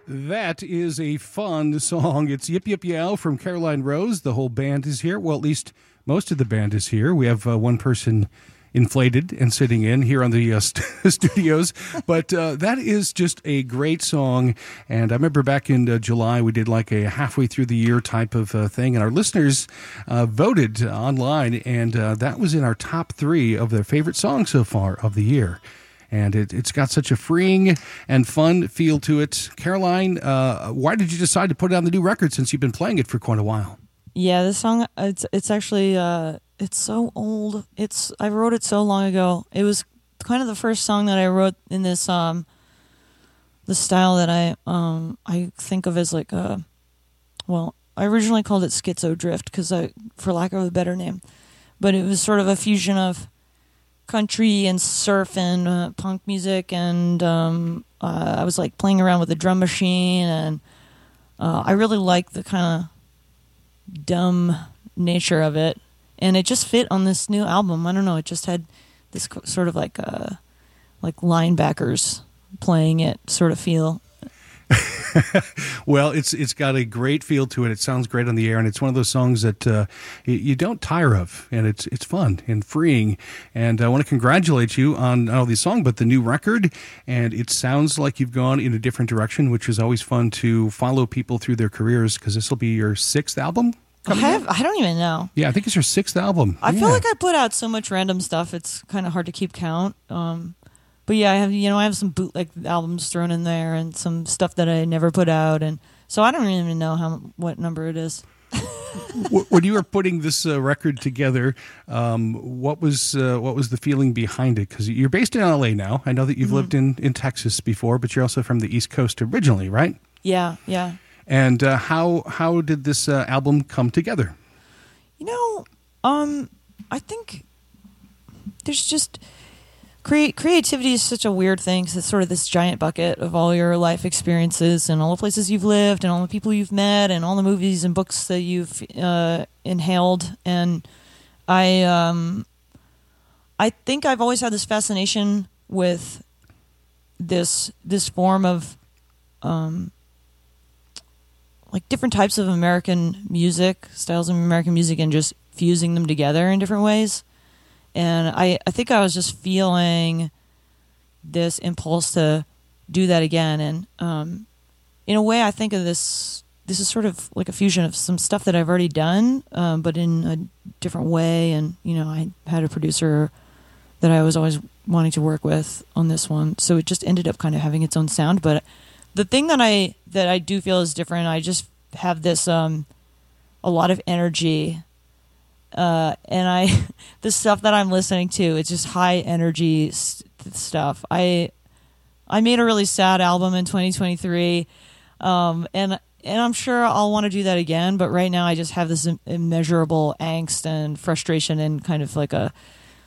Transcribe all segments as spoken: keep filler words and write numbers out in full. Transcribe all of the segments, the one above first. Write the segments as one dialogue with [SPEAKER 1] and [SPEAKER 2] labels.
[SPEAKER 1] That is a fun song. It's Yip Yip Yow from Caroline Rose. The whole band is here. Well, at least most of the band is here. We have uh, one person inflated and sitting in here on the uh, st- studios. But uh, that is just a great song. And I remember back in uh, July, we did like a halfway through the year type of uh, thing. And our listeners uh, voted online. And uh, that was in our top three of their favorite songs so far of the year. And it, it's got such a freeing and fun feel to it. Caroline, uh, why did you decide to put it on the new record since you've been playing it for quite a while?
[SPEAKER 2] Yeah, this song, it's it's actually, uh, it's so old. It's I wrote it so long ago. It was kind of the first song that I wrote in this, um, the style that I um I think of as like a, well, I originally called it Schizo Drift, because I, for lack of a better name. But it was sort of a fusion of country and surf and uh, punk music, and um, uh, I was like playing around with the drum machine, and uh, I really like the kind of dumb nature of it, and it just fit on this new album. I don't know, it just had this co- sort of like uh, like linebackers playing it sort of feel.
[SPEAKER 1] Well, it's it's got a great feel to it. It sounds great on the air, and it's one of those songs that uh, you, you don't tire of, and it's it's fun and freeing. And I want to congratulate you on not only the song, but the new record. And it sounds like you've gone in a different direction, which is always fun to follow people through their careers, because this will be your sixth album.
[SPEAKER 2] I have, I don't even know.
[SPEAKER 1] Yeah, I think it's your sixth album.
[SPEAKER 2] I
[SPEAKER 1] yeah.
[SPEAKER 2] feel like I put out so much random stuff, it's kind of hard to keep count. Um, But yeah, I have you know I have some bootleg albums thrown in there, and some stuff that I never put out, and so I don't even know how what number it is.
[SPEAKER 1] When you were putting this uh, record together, um, what was uh, what was the feeling behind it? Because you're based in L A now. I know that you've mm-hmm. lived in, in Texas before, but you're also from the East Coast originally, right?
[SPEAKER 2] Yeah, yeah.
[SPEAKER 1] And uh, how how did this uh, album come together?
[SPEAKER 2] You know, um, I think there's just. Create, creativity is such a weird thing, because it's sort of this giant bucket of all your life experiences and all the places you've lived and all the people you've met and all the movies and books that you've uh, inhaled. And I, um, I think I've always had this fascination with this this form of, um, like different types of American music, styles of American music, and just fusing them together in different ways. And I, I think I was just feeling this impulse to do that again. And um, in a way, I think of this, this is sort of like a fusion of some stuff that I've already done, um, but in a different way. And, you know, I had a producer that I was always wanting to work with on this one. So it just ended up kind of having its own sound. But the thing that I, that I do feel is different, I just have this, um, a lot of energy. Uh, and I, the stuff that I'm listening to, it's just high energy st- stuff. I, I made a really sad album in twenty twenty-three, um, and and I'm sure I'll want to do that again. But right now, I just have this immeasurable angst and frustration, and kind of like a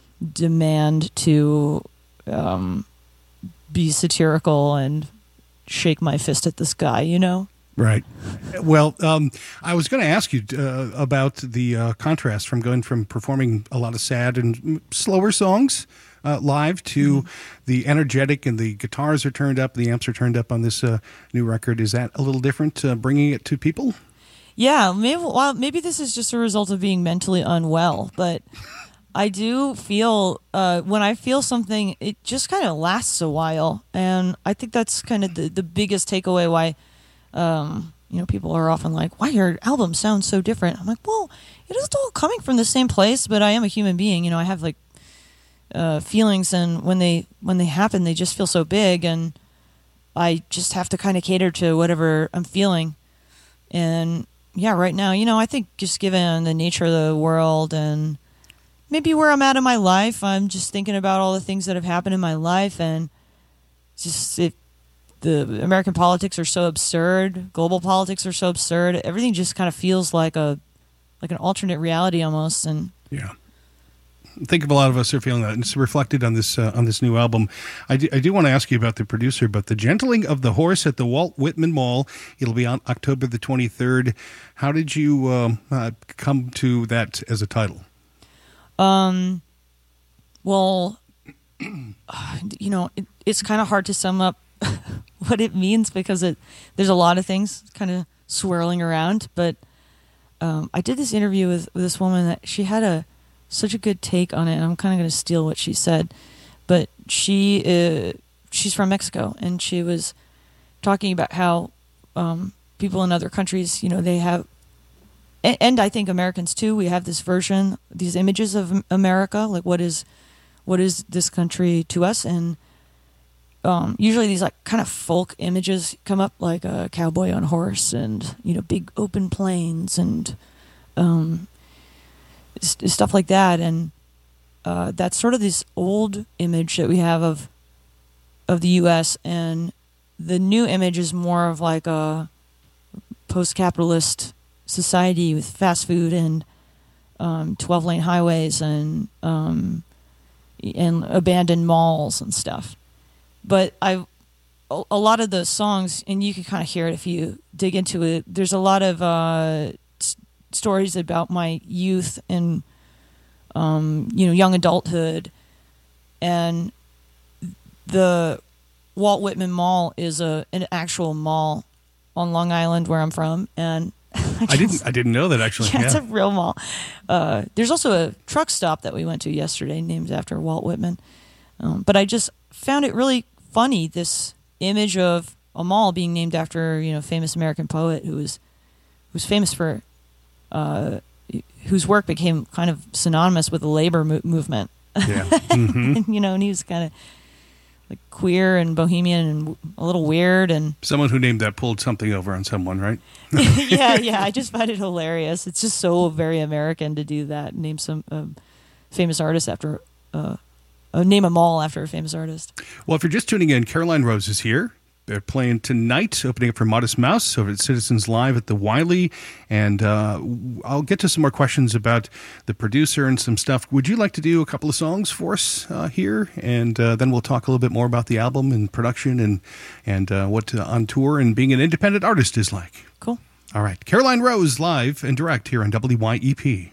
[SPEAKER 2] demand to um, be satirical and shake my fist at the sky. You know.
[SPEAKER 1] Right. Well, um, I was going to ask you uh, about the uh, contrast from going from performing a lot of sad and slower songs uh, live to mm-hmm. the energetic, and the guitars are turned up, the amps are turned up on this uh, new record. Is that a little different, uh, bringing it to people?
[SPEAKER 2] Yeah, maybe. Well, maybe this is just a result of being mentally unwell, but I do feel uh, when I feel something, it just kind of lasts a while, and I think that's kind of the, the biggest takeaway why. Um, you know, people are often like, why your album sounds so different? I'm like, well, it is all coming from the same place, but I am a human being. You know, I have like uh, feelings, and when they when they happen, they just feel so big, and I just have to kind of cater to whatever I'm feeling. And yeah, right now, you know, I think just given the nature of the world and maybe where I'm at in my life, I'm just thinking about all the things that have happened in my life, and just it. The American politics are so absurd. Global politics are so absurd. Everything just kind of feels like a, like an alternate reality almost. And
[SPEAKER 1] yeah, I think a lot of us are feeling that, and it's reflected on this uh, on this new album. I do, I do want to ask you about the producer, but The Gentling of the Horse at the Walt Whitman Mall. It'll be on October the twenty-third. How did you um, uh, come to that as a title?
[SPEAKER 2] Um, well, you know, it, it's kind of hard to sum up what it means because it there's a lot of things kind of swirling around. But um, I did this interview with, with this woman that she had a such a good take on it, and I'm kind of going to steal what she said. But she uh, she's from Mexico, and she was talking about how um, people in other countries, you know, they have, and, and I think Americans too, we have this version, these images of America, like what is what is this country to us, and um, usually these like kind of folk images come up, like a cowboy on a horse, and you know, big open plains, and um, st- stuff like that, and uh, that's sort of this old image that we have of of the U S, and the new image is more of like a post-capitalist society with fast food and um, twelve-lane highways and um, and abandoned malls and stuff. But I, a lot of the songs, and you can kind of hear it if you dig into it. There's a lot of uh, s- stories about my youth and um, you know, young adulthood, and the Walt Whitman Mall is a an actual mall on Long Island where I'm from, and I,
[SPEAKER 1] I didn't I didn't know that actually.
[SPEAKER 2] Yeah,
[SPEAKER 1] Yeah.
[SPEAKER 2] it's a real mall. Uh, there's also a truck stop that we went to yesterday named after Walt Whitman. Um, but I just found it really funny, this image of a mall being named after, you know, a famous American poet who was who was famous for uh, whose work became kind of synonymous with the labor mo- movement.
[SPEAKER 1] Yeah. Mm-hmm.
[SPEAKER 2] And, you know, and he was kind of like queer and bohemian and a little weird, and
[SPEAKER 1] Someone who named that pulled something over on someone, right?
[SPEAKER 2] yeah, yeah. I just find it hilarious. It's just so very American to do that. Name some um, famous artist after, uh, uh, name a mall after a famous artist.
[SPEAKER 1] Well, if you're just tuning in, Caroline Rose is here. They're playing tonight, opening up for Modest Mouse over at Citizens Live at the Wiley. And uh, I'll get to some more questions about the producer and some stuff. Would you like to do a couple of songs for us uh, here? And uh, then we'll talk a little bit more about the album and production and, and uh, what uh, on tour and being an independent artist is like.
[SPEAKER 2] Cool.
[SPEAKER 1] All right. Caroline Rose live and direct here on W Y E P.